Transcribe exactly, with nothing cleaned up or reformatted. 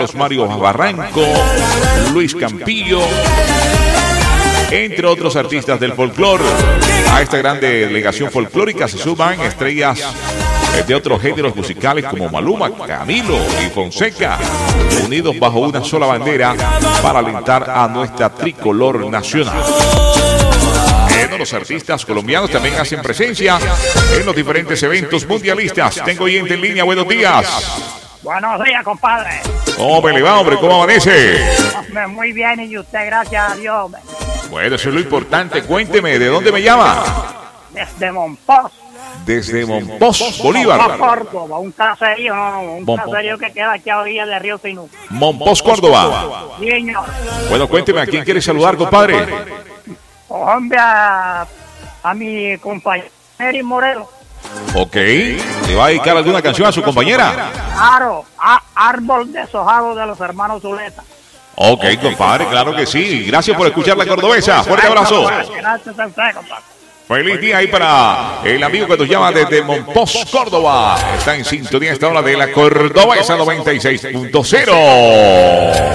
Mario Barranco, Luis Campillo, entre otros artistas del folclore. A esta gran delegación folclórica se suman estrellas de otros géneros musicales como Maluma, Camilo y Fonseca, unidos bajo una sola bandera para alentar a nuestra tricolor nacional. Bueno, los artistas colombianos también hacen presencia en los diferentes eventos mundialistas. Tengo oyente en línea, buenos días. Buenos días, compadre. ¿Cómo me le va, hombre? ¿Cómo amanece? Hombre, muy bien, y usted, gracias a Dios. Hombre. Bueno, eso es lo importante. Cuénteme, ¿de dónde me llama? Desde Monpós. Desde Monpós, Bolívar. Córdoba, un caserío, no, un Monpós. caserío que queda aquí a orilla de Río Sinú. Monpós, Córdoba. Sí, señor. Bueno, cuénteme, ¿a quién quiere saludar, compadre? Hombre, a, a mi compañero Eri Moreno. Ok, ¿le va a dedicar alguna canción a su compañera? Claro, a Árbol deshojado de los hermanos Zuleta. Ok, compadre, claro que sí. Gracias por escuchar La Cordobesa. Fuerte abrazo. Gracias a usted, compadre. Feliz día ahí para el amigo que nos llama desde Monpós, Córdoba. Está en sintonía esta hora de La Cordobesa noventa y seis punto cero.